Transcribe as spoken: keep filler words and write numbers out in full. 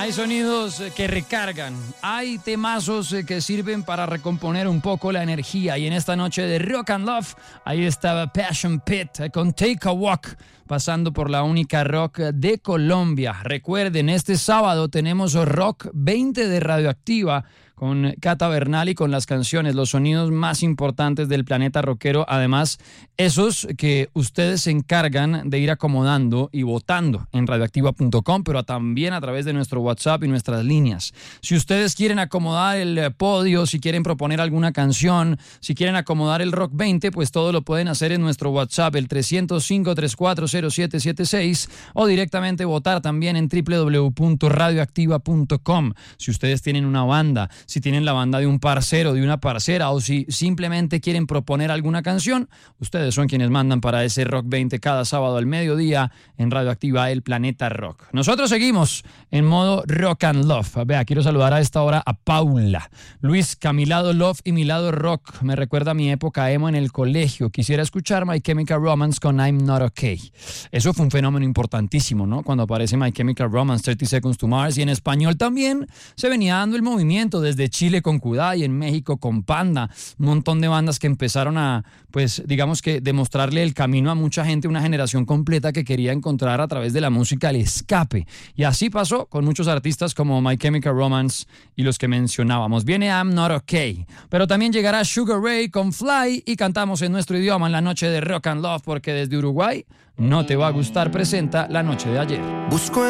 Hay sonidos que recargan, hay temazos que sirven para recomponer un poco la energía, y en esta noche de Rock and Love, ahí estaba Passion Pit con Take a Walk, pasando por la única rock de Colombia. Recuerden, este sábado tenemos Rock veinte de Radioactiva, con Cata Bernal y con las canciones, los sonidos más importantes del planeta rockero, además esos que ustedes se encargan de ir acomodando y votando en radioactiva punto com, pero también a través de nuestro WhatsApp y nuestras líneas. Si ustedes quieren acomodar el podio, si quieren proponer alguna canción, si quieren acomodar el Rock veinte, pues todo lo pueden hacer en nuestro WhatsApp, el tres cero cinco, tres cuatro cero, siete siete seis, o directamente votar también en doble u doble u doble u punto radioactiva punto com. Si ustedes tienen una banda, si tienen la banda de un parcero, de una parcera, o si simplemente quieren proponer alguna canción, ustedes son quienes mandan para ese Rock veinte cada sábado al mediodía en Radioactiva, el Planeta Rock. Nosotros seguimos en modo Rock and Love. Vea, quiero saludar a esta hora a Paula. Luis, mi lado Love y mi lado Rock me recuerda a mi época emo en el colegio. Quisiera escuchar My Chemical Romance con I'm Not Okay. Eso fue un fenómeno importantísimo, ¿no? Cuando aparece My Chemical Romance, thirty Seconds to Mars, y en español también se venía dando el movimiento desde Chile con Kudai, en México con Panda, un montón de bandas que empezaron a, pues digamos que demostrarle el camino a mucha gente, una generación completa que quería encontrar a través de la música el escape. Y así pasó con muchos artistas como My Chemical Romance y los que mencionábamos. Viene I'm Not Okay, pero también llegará Sugar Ray con Fly, y cantamos en nuestro idioma en la noche de Rock and Love, porque desde Uruguay No Te Va a Gustar presenta La Noche de Ayer. Busco